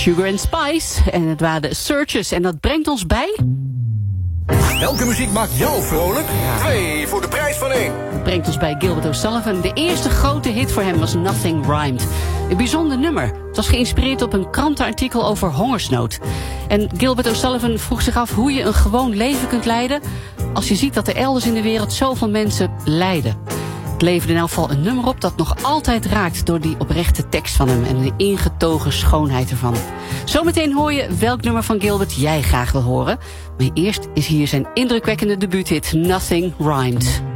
Sugar and Spice. En het waren de Searchers. En dat brengt ons bij... Welke muziek maakt jou vrolijk? 2 voor de prijs van 1. Dat brengt ons bij Gilbert O'Sullivan. De eerste grote hit voor hem was Nothing Rhymed. Een bijzonder nummer. Het was geïnspireerd op een krantenartikel over hongersnood. En Gilbert O'Sullivan vroeg zich af hoe je een gewoon leven kunt leiden als je ziet dat er elders in de wereld zoveel mensen lijden. Het leverde in elk geval een nummer op dat nog altijd raakt door die oprechte tekst van hem en de ingetogen schoonheid ervan. Zometeen hoor je welk nummer van Gilbert jij graag wil horen. Maar eerst is hier zijn indrukwekkende debuuthit Nothing Rhymed.